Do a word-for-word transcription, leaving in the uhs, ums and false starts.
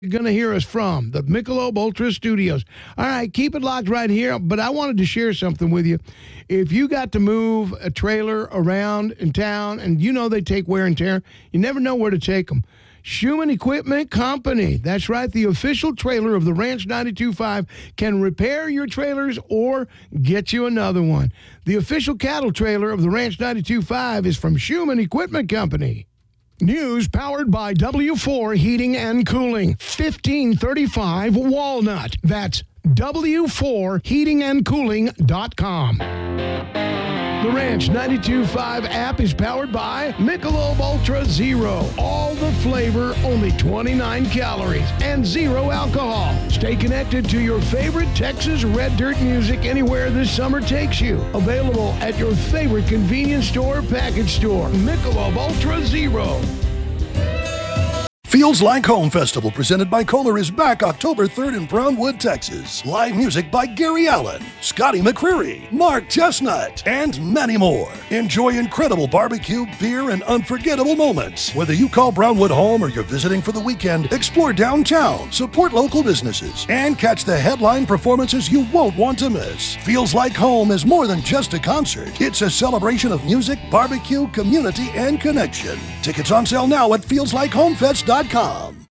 You're going to hear us from the Michelob Ultra Studios. All right, keep it locked right here, but I wanted to share something with you. If you got to move a trailer around in town, and you know they take wear and tear, you never know where to take them. Schumann Equipment Company, that's right, the official trailer of the Ranch ninety-two point five, can repair your trailers or get you another one. The official cattle trailer of the Ranch ninety-two point five is from Schumann Equipment Company. News powered by W four Heating and Cooling, fifteen thirty-five Walnut. That's W four heating and cooling dot com. The Ranch ninety-two point five app is powered by Michelob Ultra Zero. All the flavor, only twenty-nine calories, and zero alcohol. Stay connected to your favorite Texas Red Dirt music anywhere this summer takes you. Available at your favorite convenience store or package store. Michelob Ultra Zero. Feels Like Home Festival presented by Kohler is back October third in Brownwood, Texas. Live music by Gary Allen, Scotty McCreery, Mark Chestnut, and many more. Enjoy incredible barbecue, beer, and unforgettable moments. Whether you call Brownwood home or you're visiting for the weekend, explore downtown, support local businesses, and catch the headline performances you won't want to miss. Feels Like Home is more than just a concert. It's a celebration of music, barbecue, community, and connection. Tickets on sale now at feels like home fest dot com.